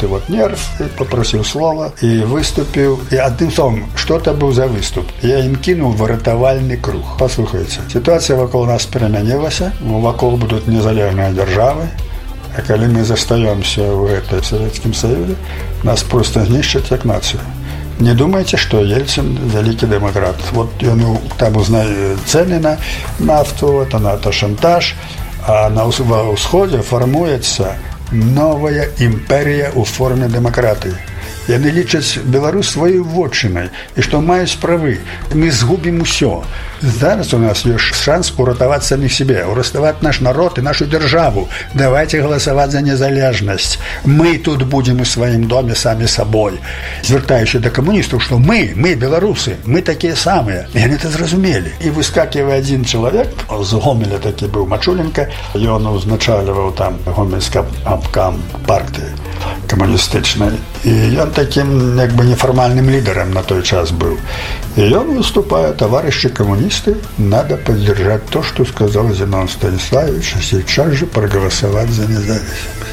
желтый вот нерв, и попросил слова, и выступил. И одним словом, что это был за выступ? Я им кинул выратовальный круг. Послушайте, ситуация вокруг нас переменилась, вокруг будут незалежные державы, а когда мы застаемся в Советском Союзе, нас просто знищат как нацию. Не думайте, что Ельцин великий демократ. Вот он там узнает цены на нафту, это шантаж, а на Усходе формуется новая империя у форме демократии. Яны лічаць Беларусь сваёй вотчынай, і што маюць правы. Мы згубім усё. Зараз у нас ёсць шанс уратаваць самих себе, уратаваць наш народ і нашу державу. Давайте голосовать за незалежнасць. Мы тут будем у сваім доме самі сабой. Звяртаючы да камуністаў, што мы беларусы, мы такія самыя. Яны это зразумелі. І выскакивае один человек, з Гомеля такі быў Мачуленко, ён узначальваў там гомельскі абкам партыі коммунистичной. И он таким как бы неформальным лидером на той час был. И он выступает: товарищи коммунисты, надо поддержать то, что сказал Зенон Станиславович, и сейчас же проголосовать за независимость.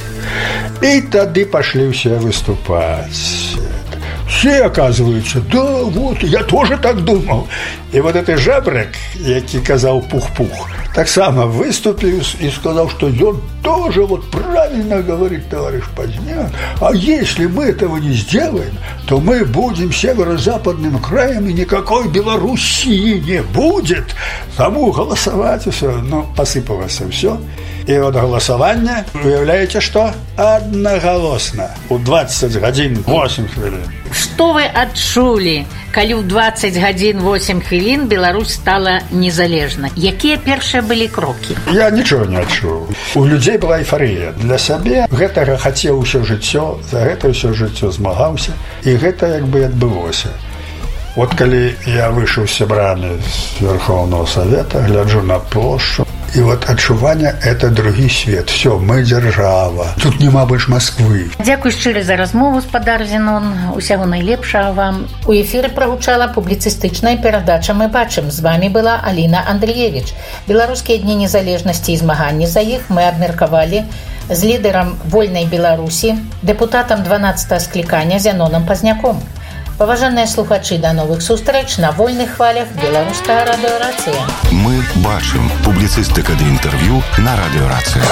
И тогда пошли все выступать. Все, оказывается, да, вот, я тоже так думал. И вот этот жабрик, який казал Пух-Пух, так само выступил и сказал, что он тоже вот правильно говорит товарищ Поздняк. А если мы этого не сделаем, то мы будем северо-западным краем, и никакой Белоруссии не будет. Тому голосовать и все. Ну, посыпалось все. И вот голосование, уявляете, что? Одноголосно. У 20 годин 8 хвилин. Што вы адчулі, калі ў 20 гадзін 8 хвілін Беларусь стала незалежна? Якія першыя былі крокі? Я нічого не адчуў. У людзей была эйфарыя. Для сябе гэтага хацеў усё жыццё, за гэта ўсё жыццё змагаўся, і гэта як бы адбылося. Вот калі я выйшаў з сябрамі з Верховного Совета, гляджу на плошчу, и вот адчуванне – это другі свет. Все, мы держава. Тут нема больш Москвы. Дзякуй шчыра за размову, спадар Зенон. Усяго найлепшага вам. У эфіры прагучала публіцыстычная перадача «Мы бачым». З вами была Аліна Андрыевіч. Беларускія дні незалежнасці і змаганні за іх мы абмеркавалі з лідарам вольнай Беларусі, дэпутатам 12-го склікання Зеноном Пазняком. Паважаныя слухачы, да новых сустрэч на вольных хвалях беларуская радыёрацыя. Мы бачым. Публіцыстыка ды інтэрв'ю на радыёрацыя.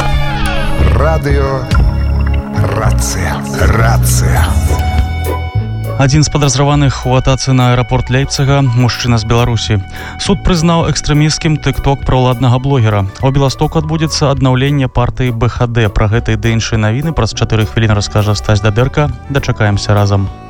Радыёрацыя. Рацыя. Адзін з падазраваных у атацы на аэрапорт Лейпціга, мужчына з Беларусі. Суд прызнаў экстрэмісцкім тык-ток праўладнага блогера. У Беластоку адбудзецца аднаўленне партыі БХД. Пра гэта і ды іншыя навіны праз 4 хвіліны раскажа Стась Дадэрка. Дачакаемся разам.